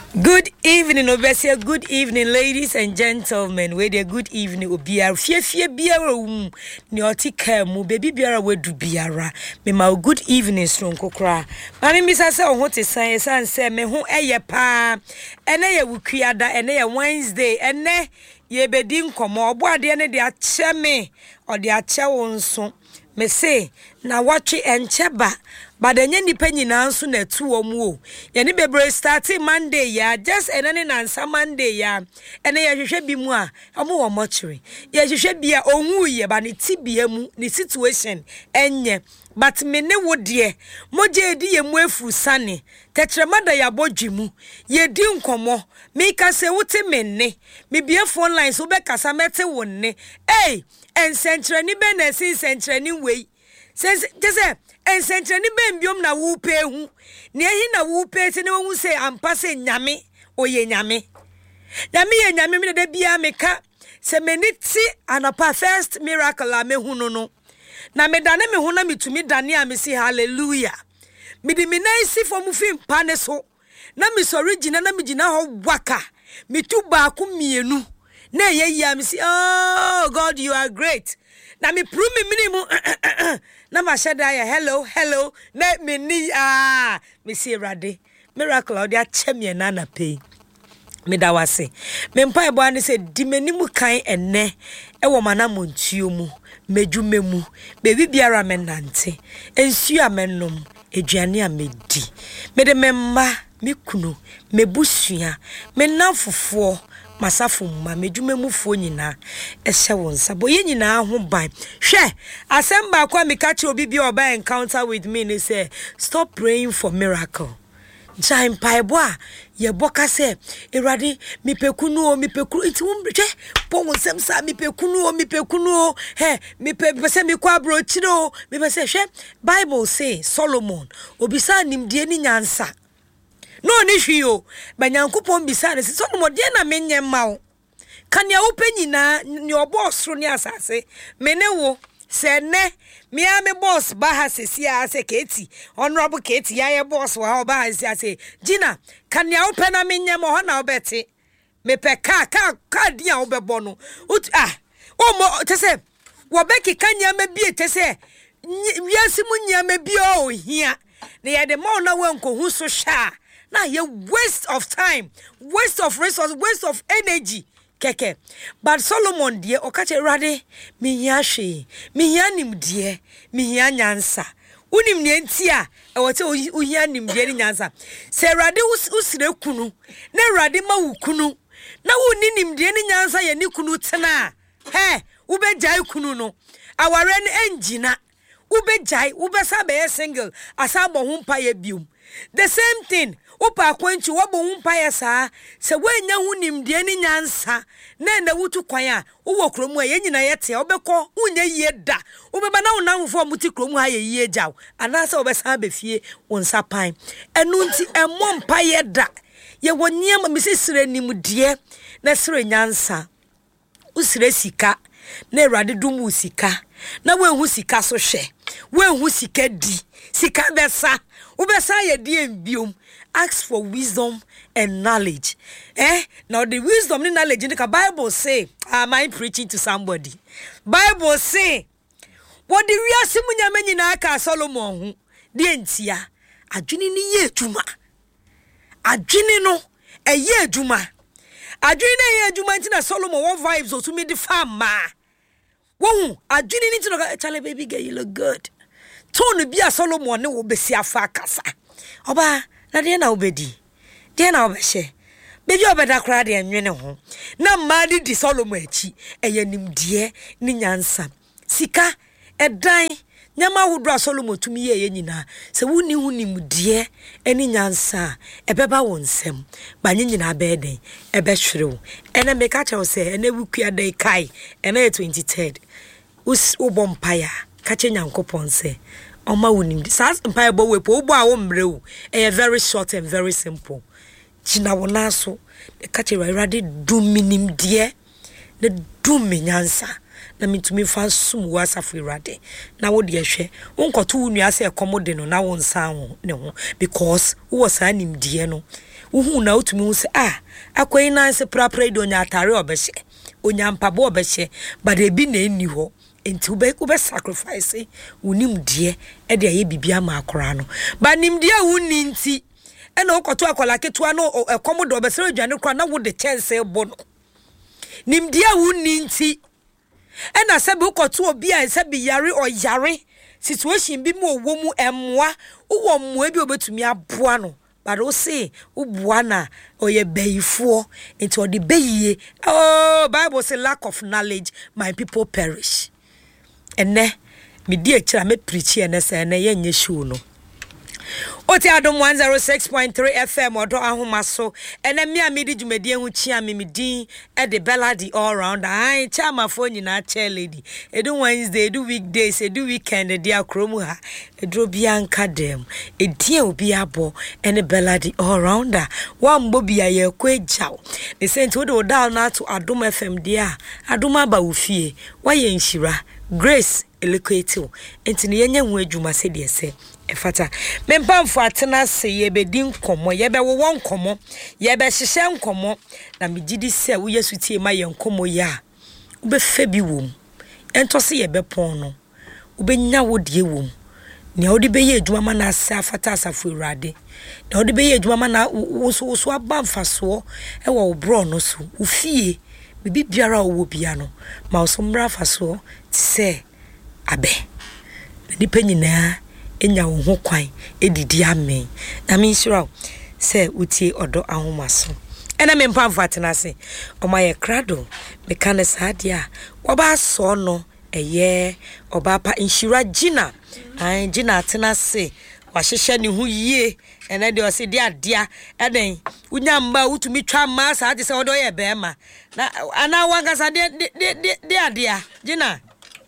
Good evening, Obesia. Good evening, ladies and gentlemen. Where the good evening, Obia. Fie biara ni oti kemu baby biara we du biara. Me ma good evening strong kokra. Mami misa se ho te san se me ho eye pa. Ene ye wukuada, ene ye Wednesday, ene ye bedi nkomo obo ade ne de ache me, o de ache wo nso. Me say na watwe encheba. But then you penny now soon at 2 or more. Any baby starting Monday, ya just and any answer Monday, ya and then you should be more a more mortuary. Yes, you should be a own ye, but it's the situation, and ye. But me ne would dear, Moje dear mwefu sunny, Tetramada ya bojimu, ye dim como, make us say what a mene, me be a phone line so back as I met a one, eh, and central ni bene since central way. Says, and sent any bembium na wu pe hu. Near he na wu pe se ne wu say am passe nyame o ye nyame. Nyame me de bia meka se meniti anapa first miracle a me hu no. Na me dane me hu na mitumi dane a me si hallelujah. Me di me na isi for mu fi mpa ne so. Na me sorry gina na me gina ho waka. Me tu ba ku mienu. Na ye ya me si oh God you are great. Na me prove me minimum na ma sheda ya hello na me ni me see rade miracle o dia chemie na na pay me da wase me mpa ebo ani se di manimu kan enne e wo mana montuo mu medwumemu be bibiara me nante ensu amennom eduane a medi me de memma me kunu me busua me nanfofo masafo ma medwumemufo nyina ehye won sabo ye nyina ho ban hwe asemba kwa mekache obi bi oba encounter with me ne say stop praying for miracle jaim paibo a ye boka se erade mipekunu iti wumhwe po wonsem sa mipekunu he mipese mikwa brochiro mipese hwe Bible say Solomon obisa nimdie ni nyansa no ni hwio banyankopon bisa ne so no mode na menye mawo kan ya wo nyina ni obosro ni asase mene wo se ne me a me boss ba ha sesi a se keti honorable keti ya ye boss wa ba ha sesi ase gina kan ya wo na menye mo ho na obeti me pe ka dia wo bebo no o mo te se wo beki kan ya me bie te se wiase mu nya me bie o hia na ye de mo na wanko hu so sha na ye waste of time, waste of resources, waste of energy. Keke. But Solomon dear okache rade mi hia nim dear mi hia nyansa. Unim ne ntia e wote u hia nim dear ni nyansa. Se rade usire kunu, na rade ma wu kunu. Na wu ni nim dear ni nyansa ye ni kunu tena. He, ubejai kunu no. Aware ni engina. Ubejai, ubesa be single asabo hu mpa ye bium. The same thing. Opa kwanchi wo bo mpa ya saa se wanya hunim de ni nyansa na wutu kwan a wo kromu a yenyina yete obekọ unya yie da obeba na wonamfo muti kromu ha ye yie jaw anasa obesa be fie wonsa pan enu nti emo mpa ye da ye wonyam misisire nim de na sire nyansa usire sika na erade dum sika na wenhu sika so hwe wenhu sika di sika besa ubesa ye di embiom. Ask for wisdom and knowledge. Now the wisdom and knowledge in the Bible say, am I preaching to somebody? Bible say, what the real simunya meni na aka Solomon di entia adwini ni ye adwuma. Adwini no ye adwuma. Adwini na ye adwuma ntina Solomon what vibes o to me the farm ma. Wo adwini ni ntina Charlie baby girl you look good. Tone bia Solomon ne wo besi afa kasa. Oba na de na obedi de na obehye bebi obeda kra de enwene ho na madi di Solomon achi eyanim de ni nyansa sika edan nyama wodra Solomon tumi ye nyina se wuni hunim de eni nyansa ebeba wonsem banye nyina beden ebe hwerew ene meka che se ene wukua dai kai ene 23rd us obompaya ka che nyankopon se Oma wunim sas mpa bo wepo obo a wo mrew e very short and very simple jina wona so e ka che rade du minim de na du menyansa na mitumi fa sum wasafu rade na wo de hwe wonkoto wunu ase ekomode no na won san ho ne ho because wo sa nim de no uhu na utumi hu se akwai na se prapra de onya atare obehye onya mpabo obehye but ebi na eni ho enti ube sacrifice unim de e de aye bibia ma akora no but nim de wuni nti e na okoto akola ketua no ekomodo obesere adwane kora na wo de chance bo no nim de wuni nti e na se be okoto obi a se be yare o yare situation bi mu owo mu emmoa wo mmoa bi obetumi aboa no but o say ubua na oye beyifo enti odi beyiye Bible say lack of knowledge my people perish ene me di ekira me preach ene say ene ye nye show no Oti Adom 106.3 FM odo ahoma so ene me a me di dwumadi ehu chia me din e de Belladi all round ai chama fo nyina chair lady edu Wednesday edu weekdays edu weekend de akromu ha edro bia nka dem edie obi abo ene Belladi all rounder wambo bia ye kwajaw ne sent wo de down na to Adom FM dia Adom aba wo fie wa ye nhira Grace Elequato enti ne yenye hu adwuma se de se efata mempamfo atena se yebedi nkomo yebewo nkomo yebe hihye nkomo na megidi se wo Yesu tie ma ye nkomo ya ubefe bi wom entose yebepon no ubenya wodie wom ne odi beye adwuma ma na asa afata asafo urade ne odi beye adwuma ma na wo abamfaso e wo bro no so ufie bibi biara wo bia no ma so mra faso ti se abe ni penyina enya wo ho kwan edidi amen na me nsura se utie odo ahomaso ena me mpamfo atena se omaye krado me kane sadia oba so no eye oba pa nsura gina an gina atena se wahehye ne hu yie ena de o se dia dia eden unyamba utumi twa ma sa ade se odo ye bema na ana wangasa de adia gina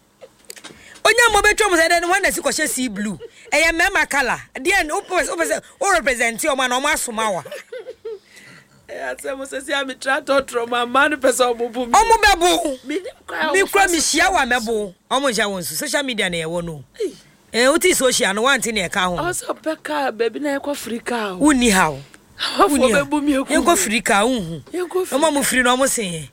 onya mo betwa mo se den wanda si kwhye sea blue eye mema color dia o represent o ma no masomawa asemo se si ami trato trauma man person obubu mi omo bebo mi kwa mi hia wa mebo omo ja wonsu social media na ye wo no uti social no wanti na e ka ho also beka baby na ekwa Africa uni how uni bebu mi eku yenko Africa unhu omo mo free no omo sen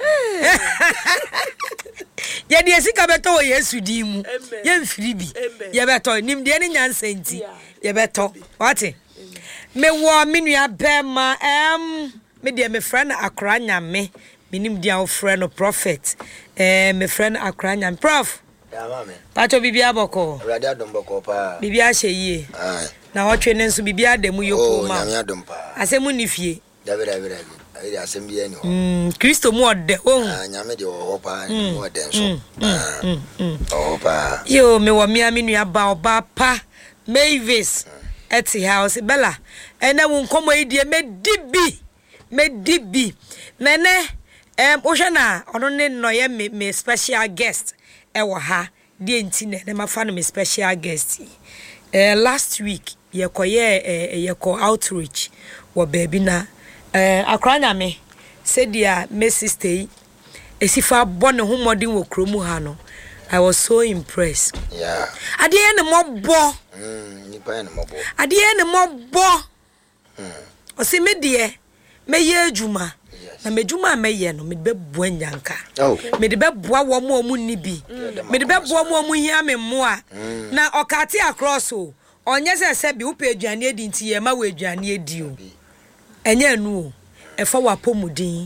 ye de sika beto wo Yesu di mu ye mfiri bi ye beto nim de ni nyansa nti ye beto wati me wo menua bema me de me friend akra nyame minim dia wo friend prophet me friend akra nyame prof ya mama pacho bibia boko awrade adom boko pa bibia hye na wotwe ne nso bibia ademu yoko ma nyame adom pa asemu ni fie david ayi asem bia ni ho Kristo mu ode nyame de wo pa mu ode nso pa yo me wo mia menua ba oba pa Mavis eti house Bella ene wo nkomo idie medibi nene ohwe na ono ne no ye me special guest ewo ha die nti ne mafa no me special guest last week ye ko outreach wo baby na akranya me said dia me sister esifa bone ho modern wo kromu ha no I was so impressed. Yeah. Adie ne mobo. Nipa ne mobo. Adie ne mobo. O se me de me ye adwuma. Na me dwuma me ye no me be bua nyanka. Me de be bua wo mo ni bi. Me de be bua mo hia me moa. Na okate across o. Onye se bi wo pe aduane edi nti ye ma wo aduane edi o. Enye anu o. E fa wa pomudin.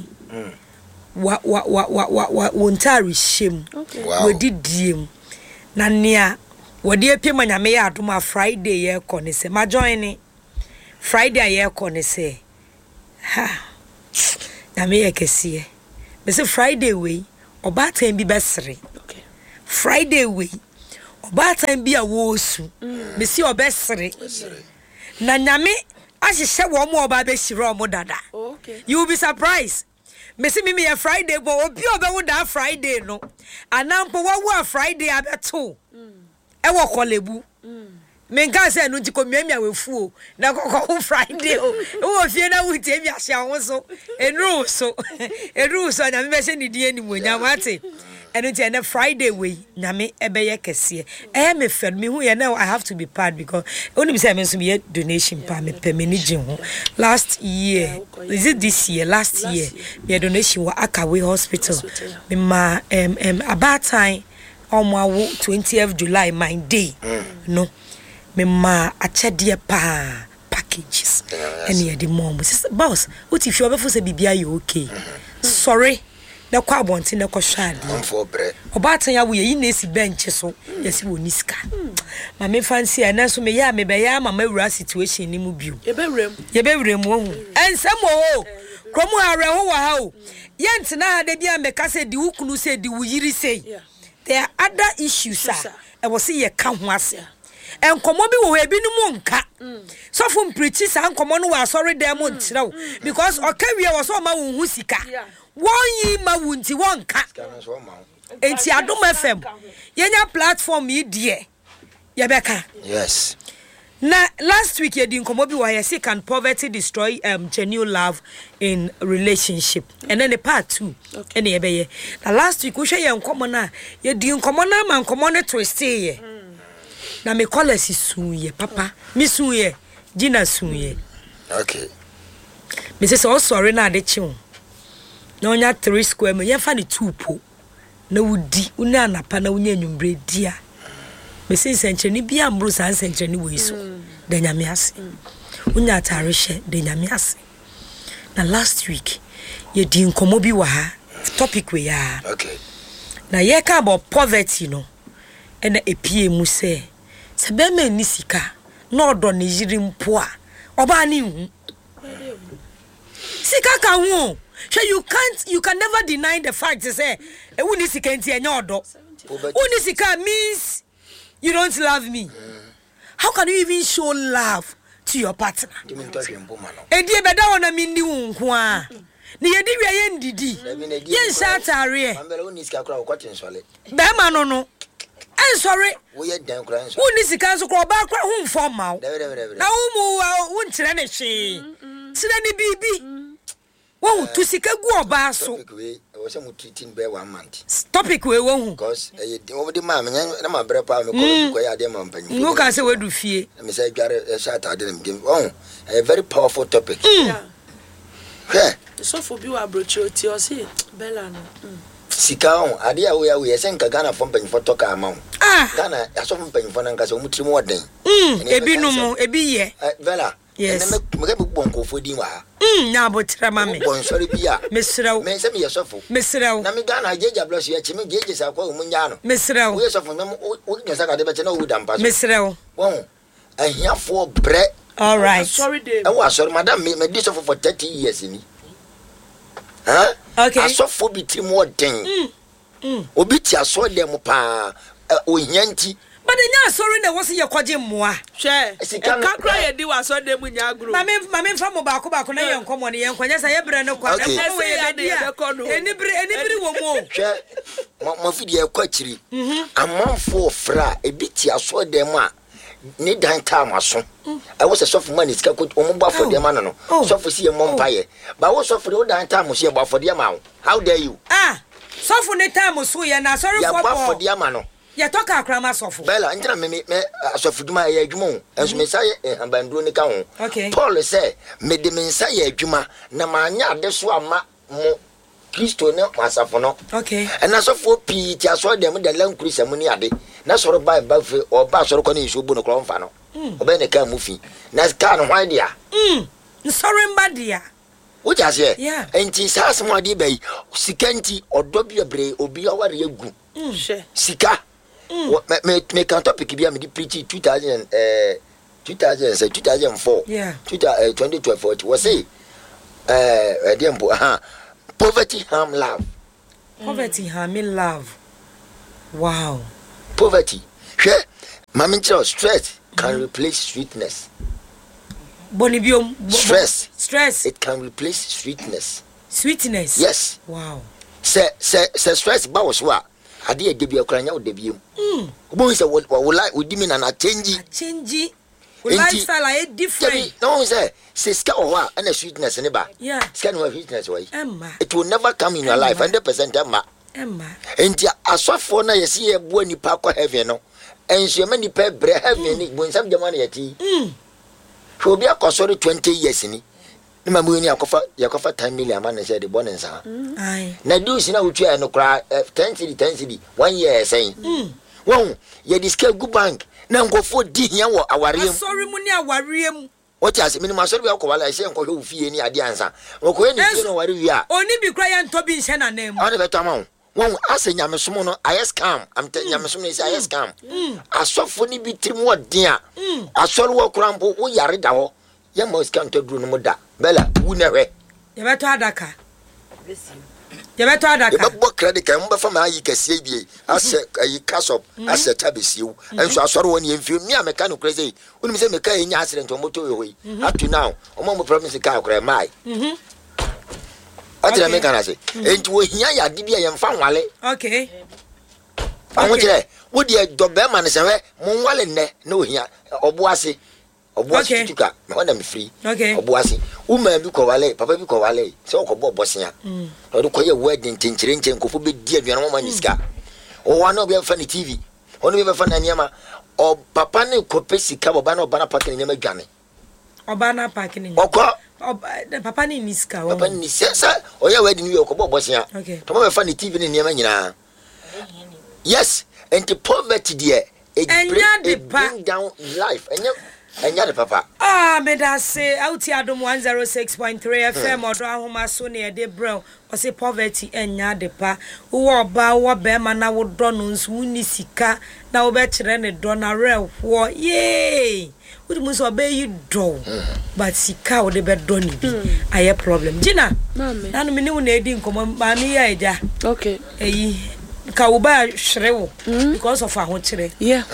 Wontari shem wedidiem na nia wodi epema nyame ya adoma Friday ye kone se ma join ni Friday ye kone se ha nyame ye kese me se Friday we obatan bi besere Friday we obatan bi a wosu me se obesere na nyame ahihye wo mo oba be shire o mo dada you will be surprised. Me see me a Friday but obi obewu da Friday no anampo wawu a Friday abeto e wo kolebu menka say no nti komiamia wefu o na kokko Friday o wo fie na wuti mi ahia wo so enru so na me be se ni die ni monya mate eno ti na Friday we nyame ebeye kese me fe me hu ye na I have to be part because only be say me so be donation pa me pe me ni gin ho last year is it this year last year me donation wa Akawe hospital me ma about time on 20th July my day no me ma achede pa packages any the mom boss what if you ever say bibia you okay sorry na kwa bonti na kwa shade obatan ya we yi na esi bench so yesi woni sika ma me fancy na so me ya me be ya mama wura situation ni mu biu ye be wrem ohu ensem o kromu are ho wa ha o ye ntina ha da bia me ka se di wukunu se di wuyiri sei there are other issues e wo se ye ka ho ase enkomo bi wo ebi no mu nka so fo mprechi sa enkomo no wa sorry dem ntrew because okawie wo so ma wo hu sika won yi ma wunti won ka enti Adom FM yenya platform yi die ye beka yes na last week ye di nkomo bi wa ye say can poverty destroy genuine love in relationship and then the part 2 and ye be ye na last week wo hwe ye nkomo na ye di nkomo na ma nkomo ne twist ye na me college suye papa mi suye Gina suye okay me say so sorry na de chi na onya 3 square me ye fa ni 2 po na wudi una anapa na unya nwumbre dia me say sencheni bia mbru san sencheni wo iso de nyame ase unya atare hye de nyame ase na last week ye di nkomo bi wa ha topic we ya okay na ye ka about poverty no ena epie mu se se be ma ni sika na odo ne yiri mpo a oba ni hu sika ka hu so you can never deny the fact say e woni sika enti enya odo woni sika means you don't love me how can you even show love to your partner e beda wona mi ni nko a ni ye di wi ye ndidi ye nsa atare ambele woni sika kura okwatin sole be ma no sorry we ye dan kura nso woni sika so kura ba kura hu mfo ma na wo mu wo ntire ne hwe tire ni bibi wo tu sika gu oba so we say mu treating be 1 month topic we wo hu because wo de ma me na ma bre pa me ko ya de ma mpanyi ngo ka se we du fie me say dware shata de me oh a very powerful topic yeah so for bi wa brochi oti o say bella no sika on ade a we ya we say nka Ghana fo mpanyi fo toka ama on Ghana aso fo mpanyi fo na nka so mu trimu oden ebi no mo ebi ye bella yes me ga bu nkofo din wa na abotira ma me bon sori bia mesraw me say me yesofo mesraw na me Ghana jeja bloss ya chimi jeje sa kwa mu nya no mesraw we yesofo me wo nya ka de be che na wo dampa so mesraw won ahiafo bre all right sorry dey e wa sorry madam me di sofo for 30 years ni okay asofo bi ti mo den obi ti aso dem pa ohianti but nya sorry na wose ye kwaje mmoa hwe ka kra ye di wa so dem nya agro mame mfa mo baako na ye nkomo ne ye nkwanya sa ye bre ne kwa na mo we ye di enibri wo mo hwe mo fidi e kwa chiri amanfo fra ebi ti aso dem a ni dan time aso I was a soft money sika ko omba for dem no soft see mom paye ba wo soft the dan time so ye ba for dem a how dare you soft ne time so ye na sorry for ba for dem no ye talk akrama soft bella njira me soft duma ye adwuma enso me say ambanduro ne ka ho okay Paul say me de me say ye adwuma na ma anya ade so ama mo Kristo ne masafo no okay na sofo pi ti aso dem de lankuri samu ni ade na soro ba fe oba soro ko ne isu bu no kro mfa no oba ne ka mu fi na ka no hwan dia sorry mbadia wo ja se yeah enti sas mo ade bai sikanti odo bi ebre obi aware agu sika me kan topic bi am di preach 2004 yeah 2012 was say dempo poverty harm love. Poverty harm love. Wow. Poverty. Mami stress can replace sweetness. Stress. It can replace sweetness. Sweetness. Yes. Wow. Se stress ba wo so a ade de bia kra nya wo de bia obo say wo like odi mi na na change lifestyle is different. No say ska o ho a na sweetness ne ba ska no sweetness why it will never come in your life 100% emma enti asofo na yesi ye bo nipa akọ heaven no enso ma nipa bre heaven ni bonsam jama na yati so bi akosori 20 years ni ma mu ni akofa 10 million man say the bonus ha na dues na utu e no kra 10 cedi 1 year saying won ye diska gu bank na nkofo di hia wo awarem sorry mu ni awarem what you say minimum sorry be akwala say nkofo wo fie ni ade ansa okoye ni fie no ware wi a oni bi kra ya ntobi nhye na nam ade beto ama won ase nyamesom no ayes scam am nyamesom no say ayes scam asofo ni bi trim wo den a asori wo krampo wo yare da ho ye mo scam to duro no mo da bela wu na hwe ye beto adaka ye bo credit kan mo be fa ma yi kase bie ase ayi kasop ase tabesiu enso asori wo ni emfi mi ameka no crazy uni say meka enya accident o moto yo yi up to now o mo promise ka akra mai atira meka na say enti wo hia ya de bia ye mfa nwale okay anwo kire wo de do be ma ne se we mo nwale ne na ohia obuase tuka me wona me free obuase uma bi ko wale papa bi ko wale se okobo bosia o de koye wedding tinchire nche nkofo be di aduan mo maniska o wa no be fa ni tv ono be fa na niama o papa ne ko pesika boba na oba na park ni niama dwane oba na park ni okọ papa ni niska papa ni sesa o ye wedding wi okobo bosia to mo be fa ni tv ni niama nyina yes and the poverty there it bring down life enya de papa me da say out Adom 106.3 FM odo ahoma so ne de bro o say poverty enya de pa wo oba wo be ma na wo do no nso wuni sika na wo be kire ne do na rewo ye wo mu so be yi do but sika wo de be do ni bi aye problem Gina na no me ni wo na edi nkomo ma mi ya eja okay eyi ka wo ba hrewo because of ahon kire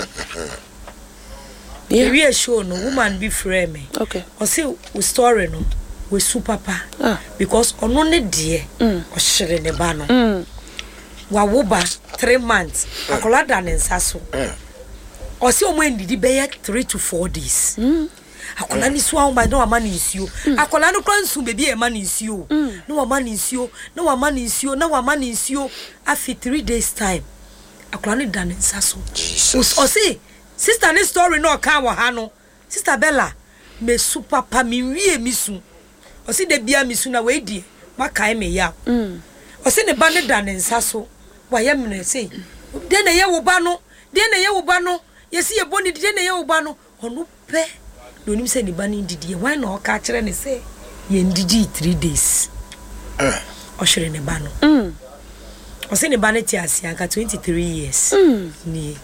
we are sure no woman be frame me okay o say we story no we super papa because ono ne de o hire ne ba no wa wo ba 3 months akola da ne nsaso o say o mo ndidi be 3 to 4 days akola ni so awon ba no ama ni nsuo akola no kran su bebi e ma ni nsuo no wa ma ni nsuo no wa ma ni nsuo no wa ma ni nsuo afi 3 days time akola ni da ne nsaso o say sister ne story no kan wa ha no sister Bella me super pa mi wie mi su o si de bia mi su na we die makai me ya o si ne ba ne da ne nsaso wa ye me say de na ye wo ba no ye si ye boni de na ye wo ba no onu pe no nim se ni ba ni didi why no ka kire ne say ye ndidi 3 days o hire ne ba no o si ne ba ne ti asia ka 23 years ni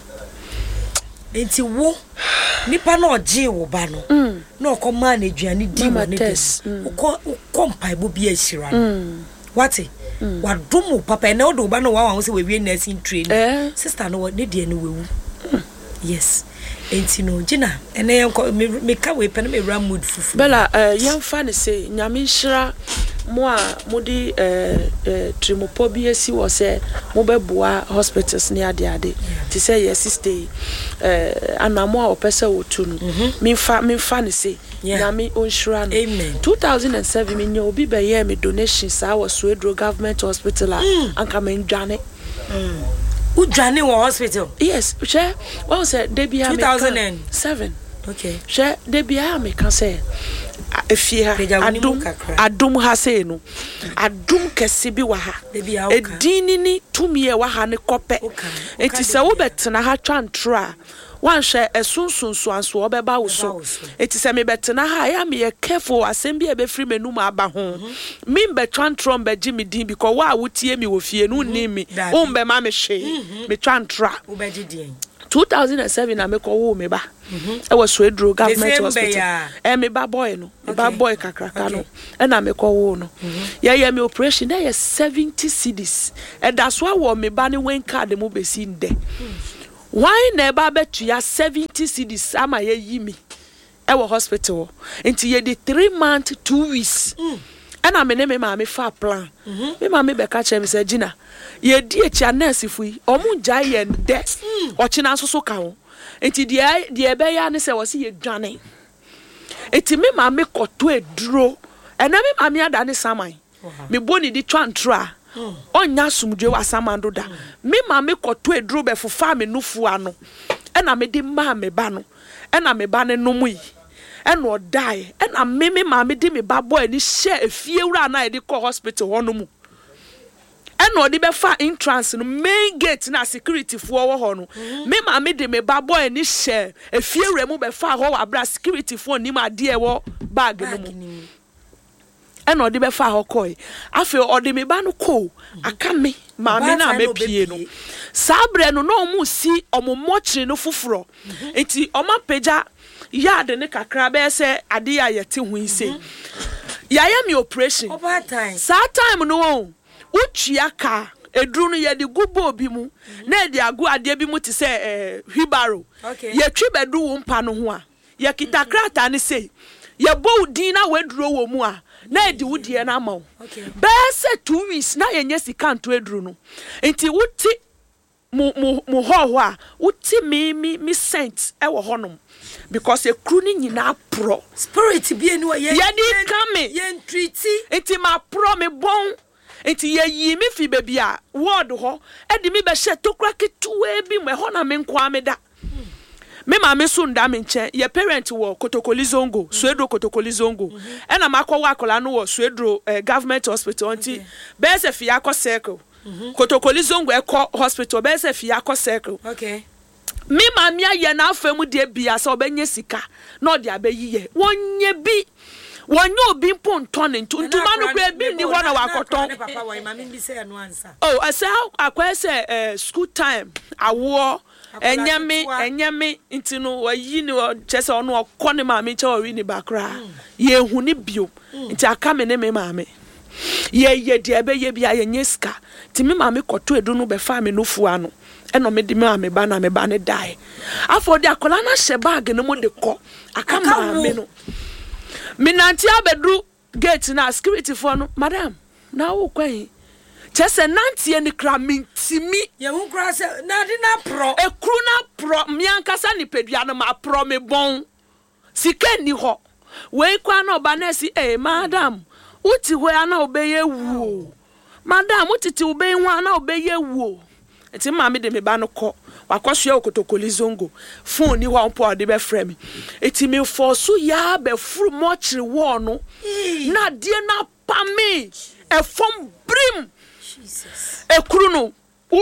enti wo nipa na oje wo ba no na okoma na aduane di wo ne des kompai bo bi ahira what wadom papa na odo ba no wa wan se we nursing training sister no ne de no wewu yes enti no Gina ene me ka we pe na me ra mood fufu Bella yamfa ne say nyame nhira mo a modi trimopo bi esi wo se mo beboa hospitals ne ade ti say yes stay anamo a opese wotu no me ne say nyame onhira no 2007 me nya obi be ye me donations a was Swedro government hospital anka me ndwane udwane wo hospital yes she what was it debia 2007 okay she debia me kan say efie ha adum ha say no adum kese bi wa ha edini ni tumie wa ha ne kope enti se wo betena ha twantro wan hwe esunsunsu anso obeba wo so enti se me betena ha ya me careful asem bi e be free menum aba ho me be twantro be gi me din because wa wotie mi wo fie no ni mi o mbe ma me hwe me twantro wo be gi din 2007 na me ko wo me ba e was Swedro government hospital me ba boy no me ba boy kakraka no e na me ko wo no ye me operation na ye 70 cedis e da so wo me ba ne wen card mo be si nde why na ba betu ya 70 cedis ama ye yi mi e wo hospital nti ye di 3 months 2 weeks ana me ne me ma me fa plan me ma me be ka che me say Gina ye di echi nurse fui omu gya ye de ochina so ka ho enti de be ya ne say wo se ye dwane enti me ma me koto eduro ena me ma me ada ne saman me boni di twantra onya sumdwe wa samando da me ma me koto eduro be fufa me nufu ano ena me di ma me ba no ena me ba ne no mu yi ena o die ena me ma me di me ba boy ni share efie wura na e di call hospital hono mu ena o di be fa entrance no main gate na security fo wo ho no me ma me di me ba boy ni share efie wura mu be fa ho wa bra security fo ni ma de e wo bag no mu ena o di be fa ho koi afi o di me ba no ko aka me ma me na me pie no sabre no no mu si omomochire no fufuro enti o ma peja yard ne kakra be se ade ya yete hu ise ya mi operation over time time no utwia ka eduru no ye de gubo obi mu na de agu ade bi mu ti se hibaro ye twi bedu wo mpa no ho a ye kitakrata ne se ye bo din na weduro wo mu a na di wudie na ma be se 2 weeks na ye nya sika nto eduru no enti wuti mu ho a wuti mi sent e wo honom because a crooning nyina pro spirit bi enu ye di kame ye treaty enti ma pro me bon enti ye yi mi fi baby a word ho e di mi be hye tokra ketuwe bi me ho na me nkwa me da me ma me so nda me nche ye parent wo Kotokoli Zongo Suedro Kotokoli Zongo e na makwa akola no wo Suedro government hospital enti be se fi akọ circle Kotokoli Zongo e ko hospital be se fi akọ circle okay me ma me aye na afemu de bia se obenye sika na odi abeyiye wonye bi wonye obi mponton ntuma no kra bi ni ho na wakoton papa wa ma me bi se no answer oh asa akwa se school time awo enyame ntino wayi ni chese ono okone ma me che wi ni bakra ye hu ni bio nti aka me ne me ma me ye de abeye bia ye nyeska ti me ma me koto edu no be fa me no fu ano eno me di me ba na me ba ne die afọ de akola na hye bag no mo de ko aka ma me no me nanti abedru gate na security for no madam na wo kwan chese nanti e ni kra mintimi ye hu kra se na di na pro ekru na pro mi ankasa ni pedua no ma pro me bon sika ni ho we kwa na oba na si madam uti ho ya na obeye wu madam utiti obeye hu na obeye wu eti ma me de me ba no ko wakosua Kotokoli Zongo phone ni ho mpo de be frame eti me force ya be furu mochire wo no na die na pa me e fom brim Jesus ekuru no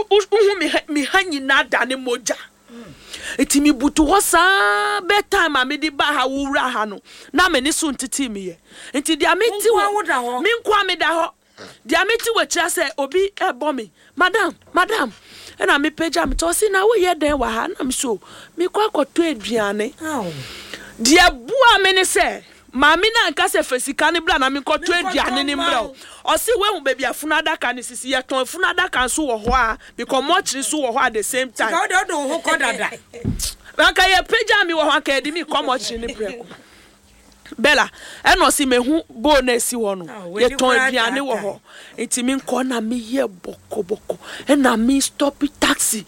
mi hanyi na da ne moja eti mi butu ho sa be time me di ba ha wura ha no na me ni so ntiti mi ye enti dia me ti wo mi nkwa me da ho dia me ti wo kira se obi ebo mi madam ena me peja me to si na wo ye den wa ha na me so me kwa koto aduane dia bua me ne se mami na nka se fesika ne bra na me koto aduane ne mbra o si we hu baby afuna daka ne sisi ye ton afuna daka so wo ho a because much so wo ho at the same time ka o do ho ko dada nka ye peja me wo ho aka di me much ne breko Bella eno si me hu bonus wo no ye ton aduane wo ho enti me nko na me ye boko na me stop taxi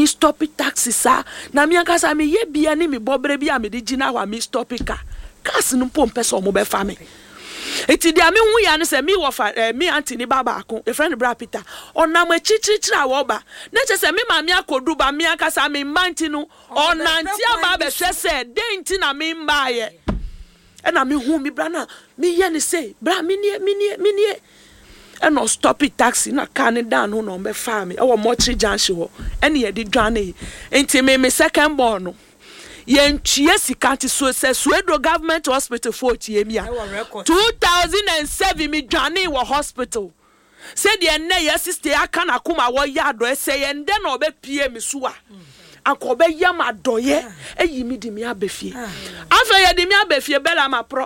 sa na me anka me ye bia ni me bobre bia me di gina wa me stop cars no pompe so mo be fa me enti dia me hu ya ne se me wo fa me auntie ni baba akon e friend bra Peter ona ma chichichira wo ba na che se me ma me akodu ba me anka me manti no ona nti aba be hwe se denti na me mba ye ena me hu mi bra na me ye ne say bra me nie eno stop taxi na car ne down no no be fa me e wo mochi junction ho ene ye di dwane enti me second born no ye ntwie sika ti so se Suedro government hospital for tie mi a 2007 me dwane wo hospital said ye na ye sister aka na kuma wo ya do ese ye nde na obe pie mi so a akobe yam adoye eyi mi di mi abefie afa ye di mi abefie bela ma pro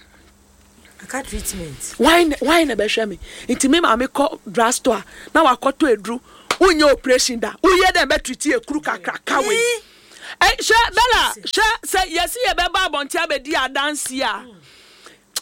aka treatment why na be hwe me nti me ma me call drugstore na wakoto edru unye operation da uye dem be treat ekuru kakra kawe she bela she say yes ye be ba bonti abedi adansi a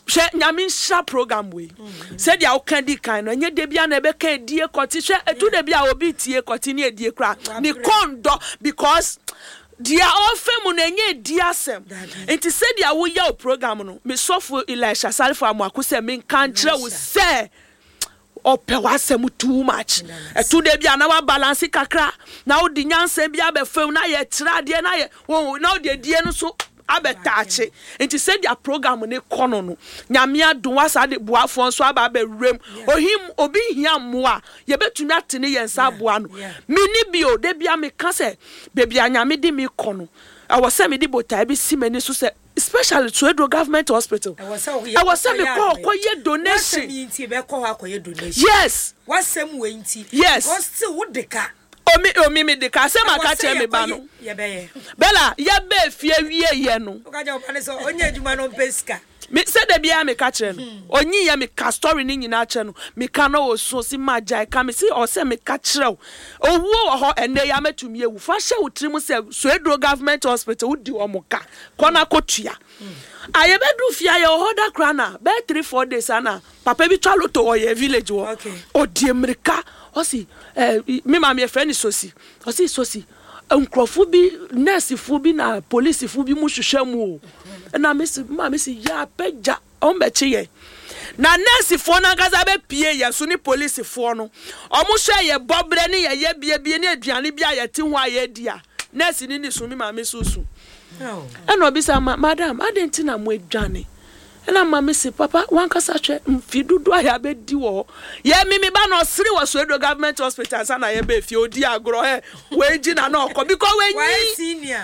she nyamisha program we said ya okandi kan no nye de bia na be kan die koti she etu de bia obi tie koti ne die kra ni kondo because dia ofemu na nye diasem enti said ya wo ya program no me sofo Elisha Salfo amako se me kan kire wo se ope wasem too much etu de bia na wa balance kakra na wo di nyanse bia be fem na ye tira de na ye wo na de die no so abetache enti said their program ne kono no nyame adon wasa de boafo nso aba be rem ohim obi hia moa ye betumi atene ye nsa boa no mini bio de bia me ka se bebi anyame de me kono awose me de botai bi simani so se especially to Edo government hospital awose me ko ye donation yes wasem we nti yes because still wo deka omi me de ka se maka che me ba no bella ye be fie wie ye no okaja opane so onye adwuma no peska me se de bia me ka che no onyi ye me ka story ni nyina che no me ka no oso si maja ka me si o se me ka kire owu wo ho ene ya matumi ewu fa hye wotrim se so Edo government hospital wudi o mo ka kona kotua ayebedu fia ye hoda krana be 3-4 days ana papa bi twalo to o ye village wo o di America o si me ma me friend sosi o si sosi nkrofo bi nurse fu bi na police fu bi mu hwehwe mu na me si ya peja on be che na nurse fu na gaza be pie ye so ni police fu no o mu hwe ye bobre ni ye bie ni aduane bi ayeti ho ayedia nurse ni so mi ma me susu and obi say madam adenti na mo aduane na mama say papa wan kasa hwe mfidudu aya be di wo ye mimi ba no siri wo so Edo government hospital sana ye be fi odi agro we ji na no ko because we ni senior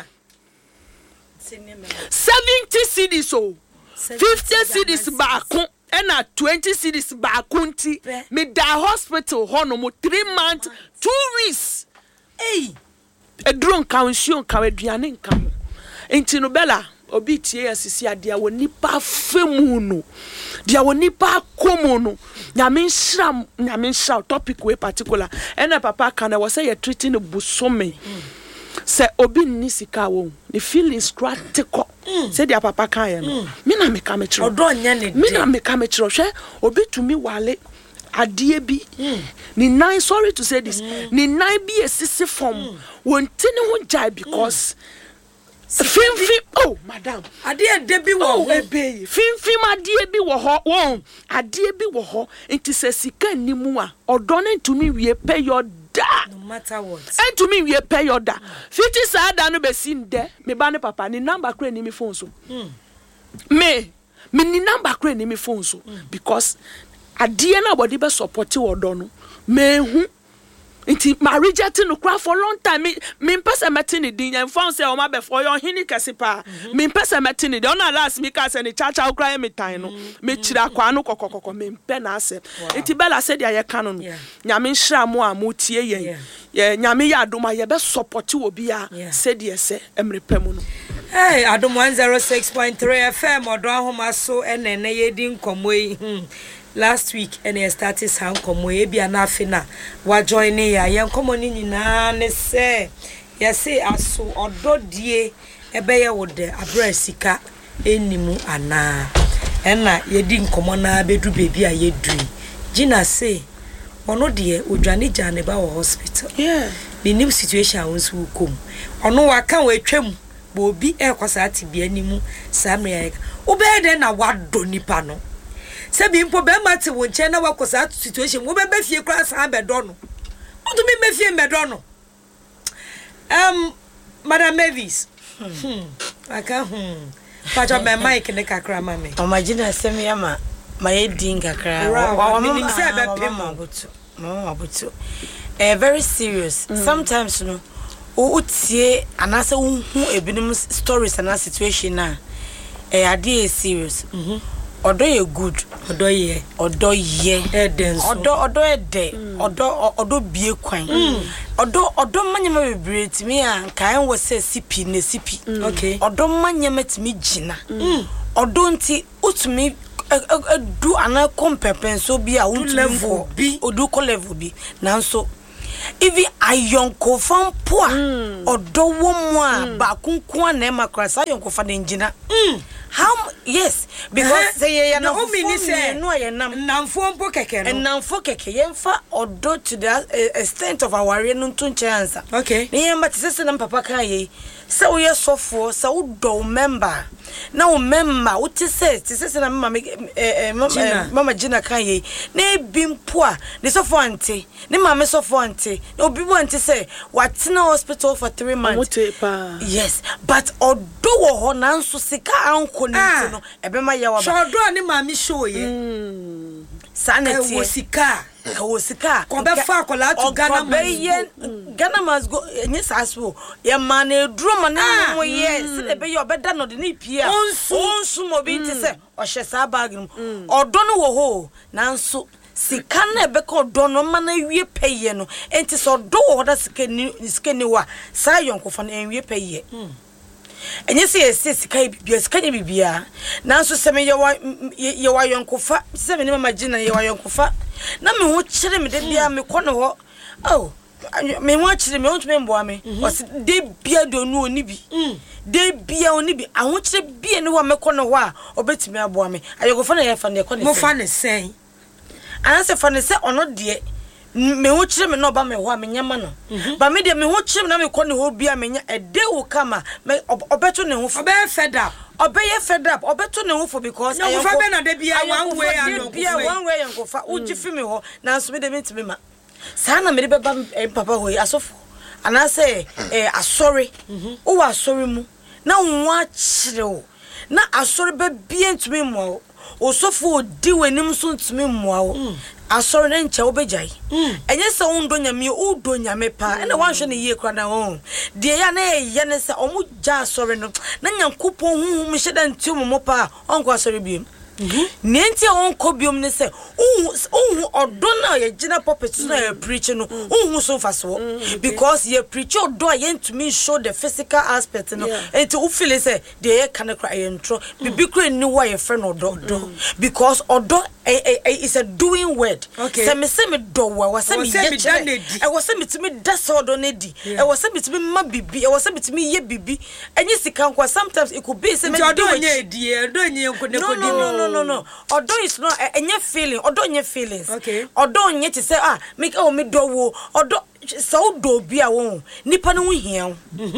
70 cedis so 50 cedis baako na 20 cedis baako nti me da hospital ho no mo 3 months 2 weeks edron kansion kawaduane nkam enti no bella obi tie asisi ade a woni pa femu no dia woni pa komo no nyame nhram topic we particular ena papa kana wo say you treating busome say obi ni sika wo the feelings critical say dia papa kan ye no me na me ka me chiro odo nya ne me na me ka me chiro hwe obi tumi wale adie bi ni nine sorry to say this ni nine bi esisi form wontini ho jai because Fim oh madam adie de bi wo ebe fim adie bi wo ho won adie bi wo ho enti se sika nimu a odo na ntumi wie pay your da no matter what ntumi wie pay your da 50 saa da no be sin de me ba ne papa ni number kra ni me phone so me ni number kra ni me phone so because adie na body be support odo no me hu Inti ma reject no cry for long time. Me pesa metini din yan fon say o ma be for your hini kese pa. Me pesa metini dey na last me ka say ni chacha cry me time no. Me chira kwa no kokokoko me pe na ase. Inti bella say dia ye ka no. Nyame nhra mo a mo tie yen. Ye nyame ya adoma ye be support obi a say dia say emre pemu no. Hey, Adom 106.3 FM odo ahoma so enene ye di nkomo yi. Last week and I started sound komo e bia na afina wa join ya yen komo ni nyina ne se ya se aso ododie ebe ye wode abrasika enimu ana ena ye di nkomo na bedu bebi a ye dui gina se ono de odwane jane ba wo hospital the new situation won so kom ono wa kan we twam bo obi e kwasa ati bia nimu samre ya wo be de na wado nipa no Sebi mpo be mate wo nche na wakosa situation wo be fie kra san be do no odu me be fie me do no Madam Mavis aka pacho me mic ne kakra ma me imagine semi ama my din kakra wa minim se be pem mama butu very serious sometimes no o tie anase wo hu ebinim stories and situation na ade serious odo ye good odo ye eden so odo ede odo bie kwan odo manyama bebre timi a kan wo se sipi ne sipi okay odo manyama timi gina odo nti utumi do ana kompepen so bi a level bi odu ko level bi nanso even ayonko fan poa odo wo mu a ba kunku na ma krasa ayonko fa de ngina how yes because say ye na o mini say no ye namfo mpo keke no namfo keke ye mfa odo to the extent of our no to chance okay ye mba tse na papa kan ye say we sofo say wo do member na wo member wo tse na mama Gina kan ye na bi mpo a ne sofo ante ne mama sofo ante na obi bo ante say watena hospital for 3 months yes but odo wo ho na nso sika anko ne no ebema ya wa ba shodo ne mama show ye sanity wosika ko be fa akola to Ghana must go any saswo ye man e drum na mo ye se de be ye obeda no de ni pia onsu mo bi nti se o hye sa bag no odo no wo ho nanso sika na be ko do no ma na wie peye no enti so do wo da sika ni wa sa yonko fa na wie peye enye se sika bibia nanso se me ye wa yonko fa se me ni mama Gina ye wa yonko fa na me ho kire me de bia me ko no ho oh me ho kire me ho tme mboa me o se de bia do no oni bi de bia oni bi a ho kire bia ne ho me ko no ho a obetimi aboa me ayoko fa na ye fa ne ko ne mo fa ne sen anase fa ne se ono de me ho kire me no ba me ho a me nyama no ba me de me ho kire me na me ko ne ho bia me nya ede wo kama me obeto ne ho obe fed up obeye fed up obeto ne ho for because no fa be na de bia one way and go fa uji fi me ho na so me de me ma sana me de beba papa ho asofo ana say asori o wa asori mu na won a kire o na asori be bia ntumi mo o sofo di wanim so ntumi mo asori na nche obejai enye se wondo nyame o do nyame pa ena wanhwe ne yie kra na ho de ya na ye ne se omu ja asori no na nyankopon hu me hyeda nti mo pa onko asori biem nenti onko biem ne se odo na ye gina puppet na ye preach no so faso because ye preach odo ye ntumi show the physical aspect no enti u feel say de ye kan kra ye ntro bibi kra ni wa ye friend odo because odo is a doing word say me do wa say me ye chire e was say me timi da so odo na di e was say me timi ma bibi e was say me timi ye bibi enyi sika nkwa sometimes it could be say me odo nya di odo nya nko ne ko di no odo is not enye feeling odo nye feelings odo nye ti say me do wo odo so do bia wo nipa no hia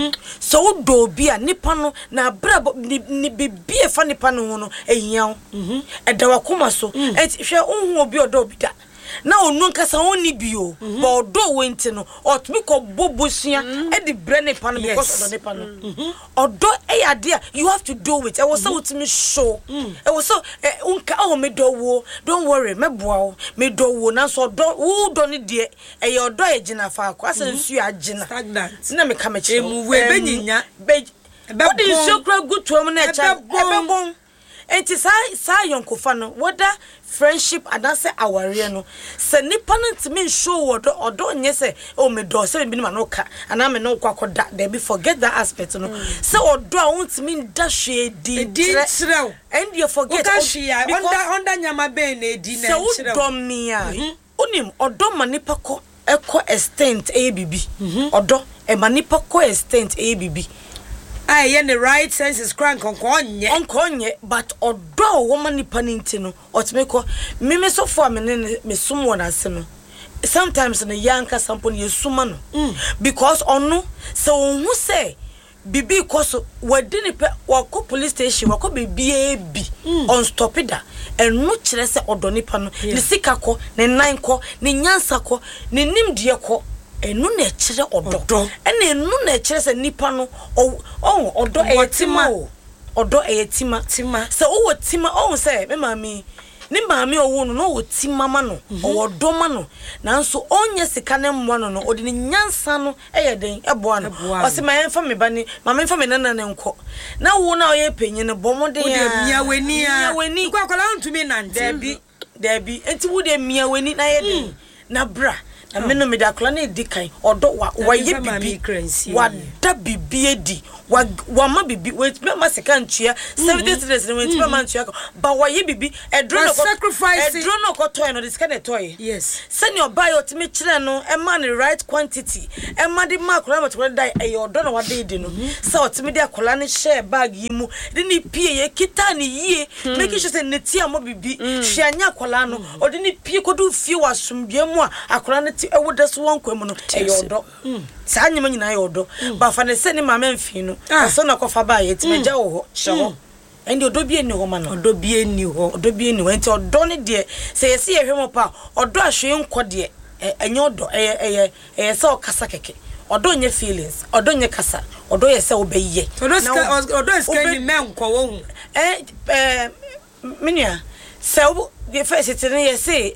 so do bia nipa no na bra ni bibie fa nipa no no ehia e da wakoma so hwe onhu obi odo bi da na onu nkasa oni bio ba odo wenti no otumi ko bobosia e di brene pa no because odo nipa no odo ade you have to do it e was so utimi show e was so unka me do wo don't worry me boa me do wo na so odo wo do ni de e odo e gina fa akwa sensu agina stagnant na me ka me che emu we benyinya what is so good to am na cha ebon enti sa yonkofa no whether friendship adase aware no se nipa no ntimi show odo nye se o me do se bi ma no ka ana me no kwakoda there be forget that aspect no se odo a ntimi da hwe di trew and you forget onda nyama be na edi na trew se odo me a onim odo ma nipa ko eko extent bibi odo e ma nipa ko extent bibi ye the right sense is crank onkonye but odo woman nipa ninti no otimeko me so for me sum won ase no sometimes no yanka sample ye suma no because onu se onhu se bibi koso wadini pe wako police station wako bibie bi on stop da enu kire se odo nipa no ne sika ko ne nan ko ne nyansa ko ne nimdie ko enu na kire odo ena enu na kire se nipa no odo eyetima odo eyetima se owo tima se me mami ni mami owo no wo tima ma no odo ma no nanso onye sika ne mmo no no odi ni nyansa no eyeden eboa no o se ma enfa me bani mama enfa me nana ne nko na wo na oye penye ne bomode ya miaweni kwa kwala ntumi nante debi enti wo de miaweni na yeden na bra ameno me da kola na edikan odo wa ye bibi wa da bibi edi wa ma bibi wait me ma seka ntua 70 days no wait me ma ntua ba wa ye bibi edro no ko toy no this kind of toy yes send your buy ot me kire no e ma the right quantity e ma di ma kola ma to die e odo no wa de no so ot me di akola ne share bag yi mu de ni pie ye kita ni yie make sure say neti amo bibi hwe anya akola no odi ni pie kodu fie wa sombie mu a akola ne ti e woda so won kwam no e yodo sa nyima nyina yodo ba fa ne se ni mama mfi no so na kofa ba ye ti meja wo ho hye ho endi odo bie ni ho ma no odo bie ni ho enti odo ne de se ye se ye hwemo pa odo ahwe nko de enye odo se o kasa keke odo nye feelings odo nye kasa odo ye se obeye odo ska ni menko wo hu minia se o the first it ye say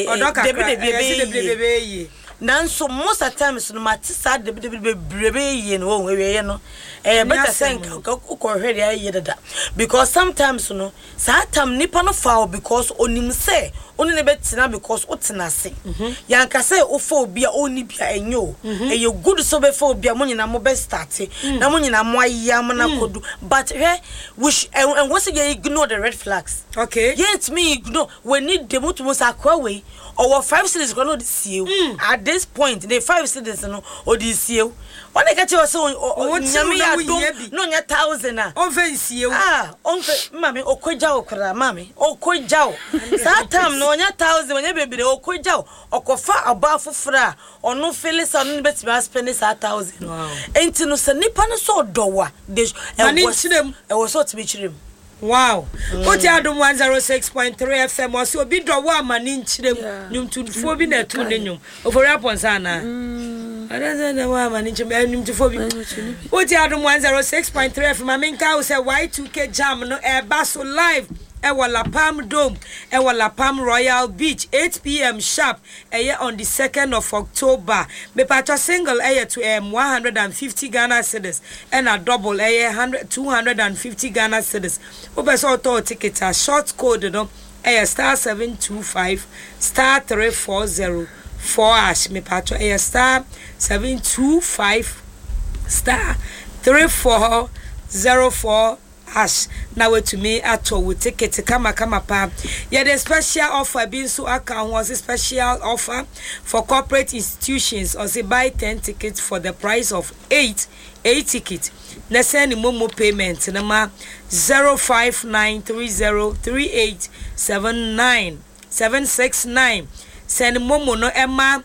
de nanso most of times no mati sad de brebe ye no wo we no better think ko hwede ye dada because sometimes no sa tam nipa no foul because onim say oni ne betina because otina se yanka say ofo bia oni bia enyo eye good so be fo bia mo nyina mo be start na mo nyina mo ayam na kodu but wish and once you ignore the red flags okay yet me ignore we need them to most akwa we or 5 cities go no this year at this point the 5 cities no or this year when they get you so nyame adom no nya 1000 offense you mami okoja okra mami okoja that time no nya 1000 when bebere okoja okofa aba fofra ono felis ono betima spend 1000 enti no se nipa no so dowa de was so to be chirem. Wow. What you do 106.3 FM was so big do wa mani nchirem nyum tudfo bi na tu ne nyum ofori aponsa na ada na wa mani nchirem nyum tudfo bi what you do 106.3 FM amenka wo say Y2K jam no e ba so live Ewa La Palm Dome, Ewa La Palm Royal Beach, 8 p.m. sharp, on the 2nd of October. Me patcha single to 150 Ghana cedis, and a double 250 Ghana cedis. Obeso auto ticket a short code no, star 725 star 340 4 me patcha star 725 star 3404 now to me at all we take it kama pa yeah the special offer being so account was a special offer for corporate institutions or say buy 10 tickets for the price of 8 tickets na send momo payment number 059303879 send momo no emma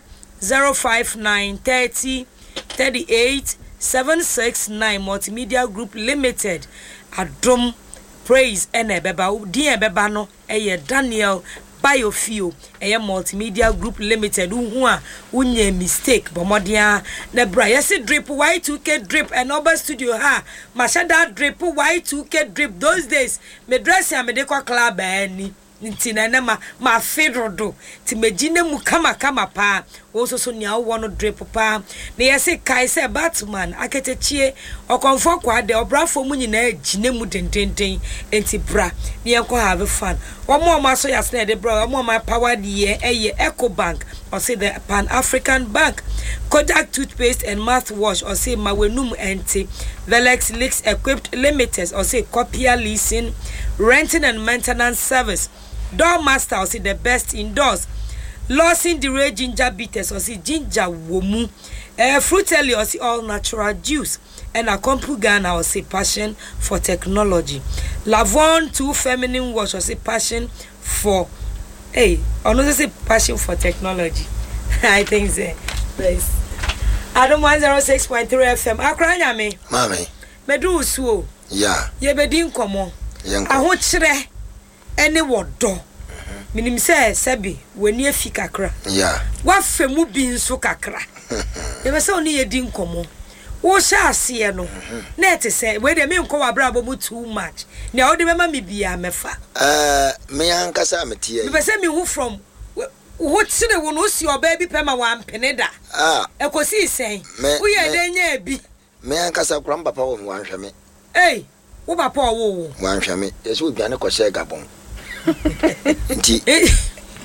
0593038769 multimedia group limited Adom praise ene beba din beba no Daniel Biofio multimedia group limited hu a unye mistake bomodia na bra yesi drip Y2K drip and over studio ha mashada drip Y2K drip those days me dress ya me de kwa club ani ntina na ma fedrodo ti megine mu kama pa wo so nia wo no drip pa na yesi kai se Batman aketechie okonfo kwa de obrafo mu nyina agine mu dendenden enti bra ne enko have fun wo mo so yasna de bra wo mo power de EcoBank or say the Pan African Bank Kodak toothpaste and mouthwash or say Mawenum enti Velex Leaks Equipped Limited or say Copia Leasing renting and maintenance service Doormaster or say the best indoors Lawson the Ray Ginger Bitters or say Ginger Womu Fruitelli or say all natural juice and a Compu Ghana or say passion for technology Lavon 2 feminine wash or say passion for another say passion for technology I think so nice Adam 106.3 FM akranya me mami medu usuo yeah ye bedi nkomo aho kire ene wodo minim sebi weni afi kakra yeah wa femu bi nso kakra ye be se oni ye di nkomo wo sha ase no na etese we de me nko wa bra bo too much na wo de mema me bia mefa me ankasa metie me be se me hu from wo tire wo no si oba bi pema wa mpene da ekosi sen wo ye de nya bi me ankasa kura papa wo wanhwe me wo papa wo wanhwe me yesu oduane ko she gabon nti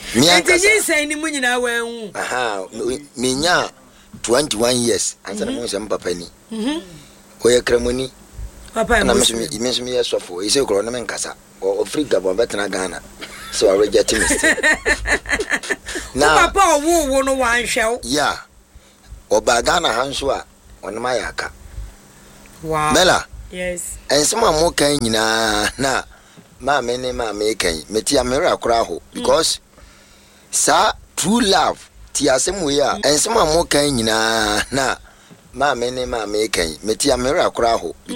Enti say ni mu nyina wan. Aha, me nya 21 years. Ansa na mo se papa ni. Oye kremoni. Papa na me me sofo. Ise kro na me nkasa. O free Gabon betena Ghana. So I reject him. Now papa wo no wan hwew. Yeah. Oba Ghana hanso a ono ma yaka. Wow. Bella. Yes. And some more kan nyina na ma me ne ma me kan meti amera akora ho because sa true love ti asem we a and some more kan nyina na ma me ne ma me kan meti amera akora ho